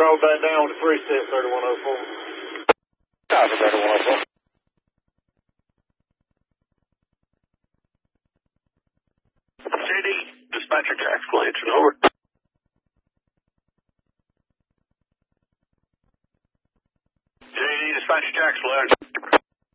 control that down to 36104. Copy, 3104. JD, dispatcher Jax Blanchard, over. JD, dispatcher Jax Blanchard.